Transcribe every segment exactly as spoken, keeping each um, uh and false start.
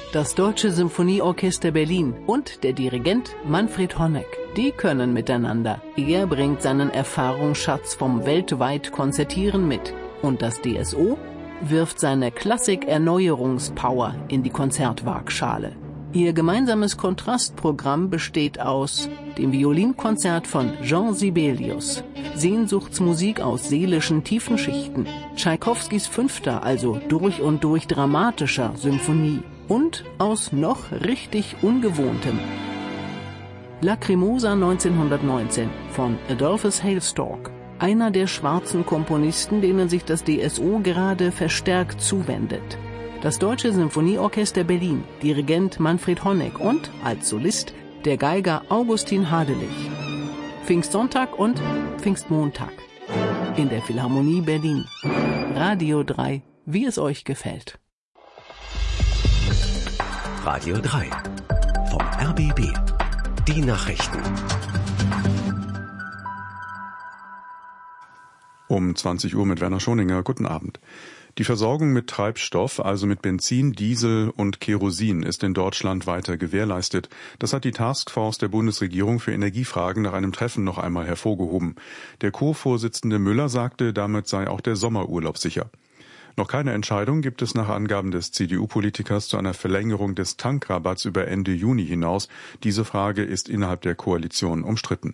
Das Deutsche Symphonieorchester Berlin und der Dirigent Manfred Honeck, die können miteinander. Er bringt seinen Erfahrungsschatz vom weltweit Konzertieren mit. Und das D S O wirft seine Klassik-Erneuerungspower in die Konzertwaagschale. Ihr gemeinsames Kontrastprogramm besteht aus dem Violinkonzert von Jean Sibelius, Sehnsuchtsmusik aus seelischen tiefen Schichten, Tschaikowskis fünfter, also durch und durch dramatischer Symphonie und aus noch richtig Ungewohntem. Lacrimosa neunzehnhundertneunzehn von Adolphus Hailstork, einer der schwarzen Komponisten, denen sich das D S O gerade verstärkt zuwendet. Das Deutsche Symphonieorchester Berlin, Dirigent Manfred Honeck und als Solist der Geiger Augustin Hadelich. Pfingstsonntag und Pfingstmontag in der Philharmonie Berlin. Radio drei, wie es euch gefällt. Radio drei vom R B B. Die Nachrichten. Um zwanzig Uhr mit Werner Schoninger. Guten Abend. Die Versorgung mit Treibstoff, also mit Benzin, Diesel und Kerosin, ist in Deutschland weiter gewährleistet. Das hat die Taskforce der Bundesregierung für Energiefragen nach einem Treffen noch einmal hervorgehoben. Der Co-Vorsitzende Müller sagte, damit sei auch der Sommerurlaub sicher. Noch keine Entscheidung gibt es nach Angaben des C D U-Politikers zu einer Verlängerung des Tankrabatts über Ende Juni hinaus. Diese Frage ist innerhalb der Koalition umstritten.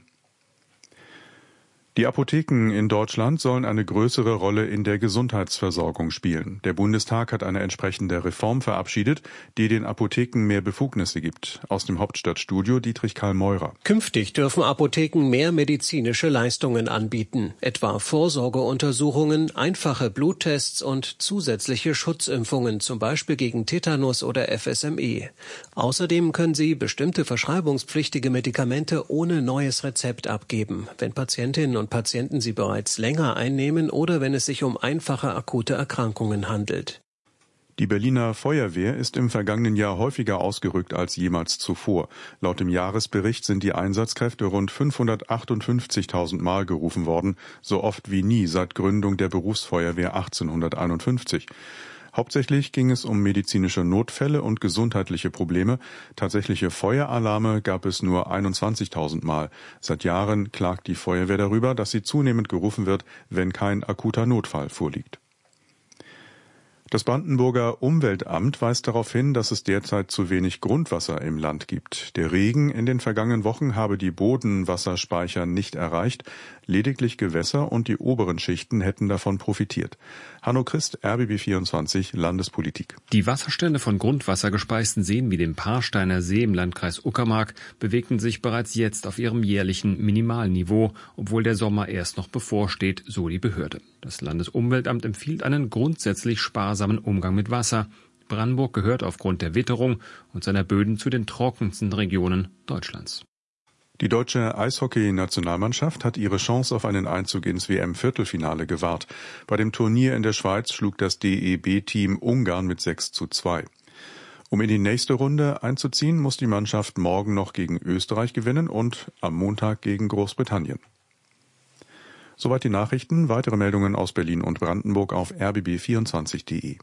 Die Apotheken in Deutschland sollen eine größere Rolle in der Gesundheitsversorgung spielen. Der Bundestag hat eine entsprechende Reform verabschiedet, die den Apotheken mehr Befugnisse gibt. Aus dem Hauptstadtstudio Dietrich Karl Meurer. Künftig dürfen Apotheken mehr medizinische Leistungen anbieten, etwa Vorsorgeuntersuchungen, einfache Bluttests und zusätzliche Schutzimpfungen, zum Beispiel gegen Tetanus oder F S M E. Außerdem können sie bestimmte verschreibungspflichtige Medikamente ohne neues Rezept abgeben, wenn Patientinnen und Patienten sie bereits länger einnehmen oder wenn es sich um einfache akute Erkrankungen handelt. Die Berliner Feuerwehr ist im vergangenen Jahr häufiger ausgerückt als jemals zuvor. Laut dem Jahresbericht sind die Einsatzkräfte rund fünfhundertachtundfünfzigtausend Mal gerufen worden, so oft wie nie seit Gründung der Berufsfeuerwehr achtzehnhunderteinundfünfzig. Hauptsächlich ging es um medizinische Notfälle und gesundheitliche Probleme. Tatsächliche Feueralarme gab es nur einundzwanzigtausend Mal. Seit Jahren klagt die Feuerwehr darüber, dass sie zunehmend gerufen wird, wenn kein akuter Notfall vorliegt. Das Brandenburger Umweltamt weist darauf hin, dass es derzeit zu wenig Grundwasser im Land gibt. Der Regen in den vergangenen Wochen habe die Bodenwasserspeicher nicht erreicht. Lediglich Gewässer und die oberen Schichten hätten davon profitiert. Hanno Christ, R B B vierundzwanzig, Landespolitik. Die Wasserstände von grundwassergespeisten Seen wie dem Paarsteiner See im Landkreis Uckermark bewegten sich bereits jetzt auf ihrem jährlichen Minimalniveau, obwohl der Sommer erst noch bevorsteht, so die Behörde. Das Landesumweltamt empfiehlt einen grundsätzlich sparsamen Umgang mit Wasser. Brandenburg gehört aufgrund der Witterung und seiner Böden zu den trockensten Regionen Deutschlands. Die deutsche Eishockey-Nationalmannschaft hat ihre Chance auf einen Einzug ins W M-Viertelfinale gewahrt. Bei dem Turnier in der Schweiz schlug das D E B-Team Ungarn mit sechs zu zwei. Um in die nächste Runde einzuziehen, muss die Mannschaft morgen noch gegen Österreich gewinnen und am Montag gegen Großbritannien. Soweit die Nachrichten. Weitere Meldungen aus Berlin und Brandenburg auf r b b vierundzwanzig punkt d e.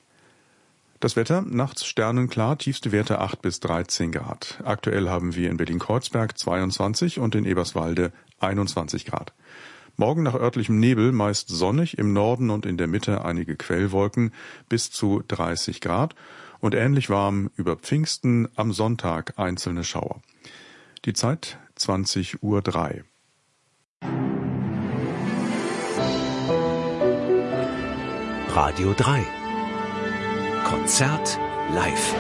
Das Wetter, nachts sternenklar, tiefste Werte acht bis dreizehn Grad. Aktuell haben wir in Berlin-Kreuzberg zweiundzwanzig und in Eberswalde einundzwanzig Grad. Morgen nach örtlichem Nebel meist sonnig, im Norden und in der Mitte einige Quellwolken bis zu dreißig Grad und ähnlich warm über Pfingsten, am Sonntag einzelne Schauer. Die Zeit zwanzig Uhr drei. Radio drei. Konzert live.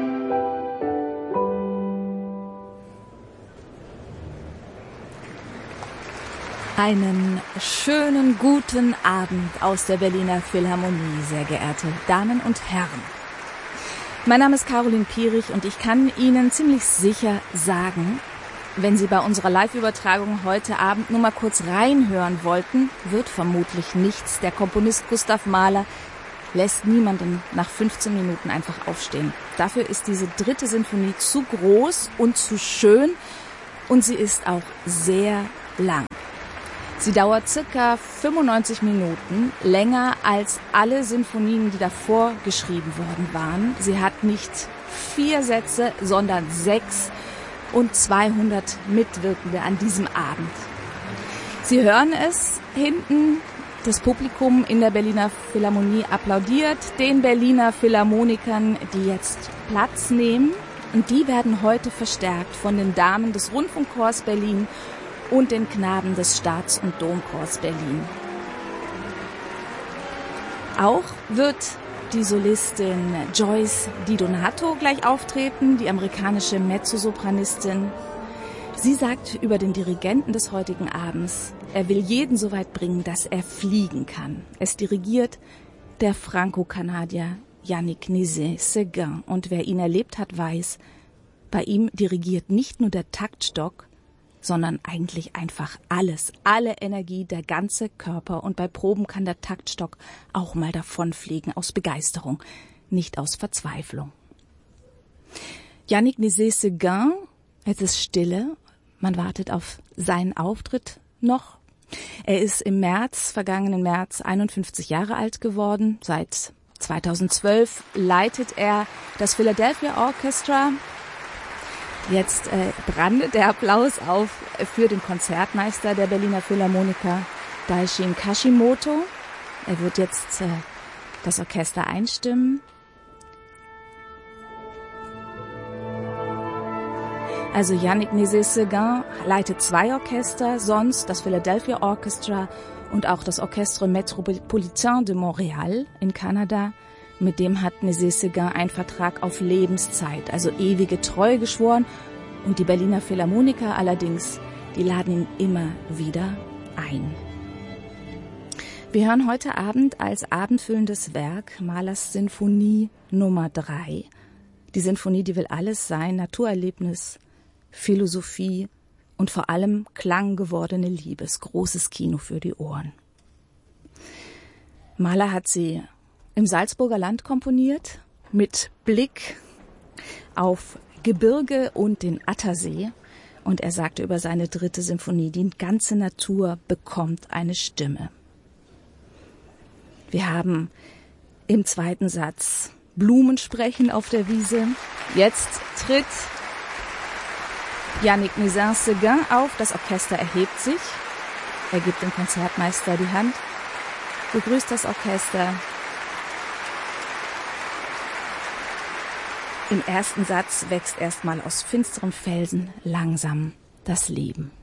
Einen schönen guten Abend aus der Berliner Philharmonie, sehr geehrte Damen und Herren. Mein Name ist Caroline Pierich und ich kann Ihnen ziemlich sicher sagen, wenn Sie bei unserer Live-Übertragung heute Abend nur mal kurz reinhören wollten, wird vermutlich nichts. Der Komponist Gustav Mahler lässt niemanden nach fünfzehn Minuten einfach aufstehen. Dafür ist diese dritte Sinfonie zu groß und zu schön und sie ist auch sehr lang. Sie dauert circa fünfundneunzig Minuten, länger als alle Sinfonien, die davor geschrieben worden waren. Sie hat nicht vier Sätze, sondern sechs und zweihundert Mitwirkende an diesem Abend. Sie hören es hinten, das Publikum in der Berliner Philharmonie applaudiert den Berliner Philharmonikern, die jetzt Platz nehmen. Und die werden heute verstärkt von den Damen des Rundfunkchors Berlin und den Knaben des Staats- und Domchors Berlin. Auch wird die Solistin Joyce Di Donato gleich auftreten, die amerikanische Mezzosopranistin. Sie sagt über den Dirigenten des heutigen Abends, er will jeden so weit bringen, dass er fliegen kann. Es dirigiert der Franco-Kanadier Yannick Nézet-Séguin. Und wer ihn erlebt hat, weiß, bei ihm dirigiert nicht nur der Taktstock, sondern eigentlich einfach alles, alle Energie, der ganze Körper. Und bei Proben kann der Taktstock auch mal davonfliegen aus Begeisterung, nicht aus Verzweiflung. Yannick Nézet-Séguin, es ist Stille. Man wartet auf seinen Auftritt noch. Er ist im März, vergangenen März, einundfünfzig Jahre alt geworden. Seit zweitausendzwölf leitet er das Philadelphia Orchestra. Jetzt äh, brandet der Applaus auf für den Konzertmeister der Berliner Philharmoniker, Daishin Kashimoto. Er wird jetzt äh, das Orchester einstimmen. Also Yannick Nézet-Séguin leitet zwei Orchester, sonst das Philadelphia Orchestra und auch das Orchestre Métropolitain de Montréal in Kanada. Mit dem hat Nézet-Séguin einen Vertrag auf Lebenszeit, also ewige Treue geschworen. Und die Berliner Philharmoniker allerdings, die laden ihn immer wieder ein. Wir hören heute Abend als abendfüllendes Werk Mahlers Sinfonie Nummer drei. Die Sinfonie, die will alles sein, Naturerlebnis, Philosophie und vor allem klanggewordene Liebe, großes Kino für die Ohren. Mahler hat sie im Salzburger Land komponiert, mit Blick auf Gebirge und den Attersee. Und er sagte über seine dritte Sinfonie, die ganze Natur bekommt eine Stimme. Wir haben im zweiten Satz Blumen sprechen auf der Wiese. Jetzt tritt Yannick Nézet-Séguin auf, das Orchester erhebt sich. Er gibt dem Konzertmeister die Hand, begrüßt das Orchester. Im ersten Satz wächst erstmal aus finsterem Felsen langsam das Leben.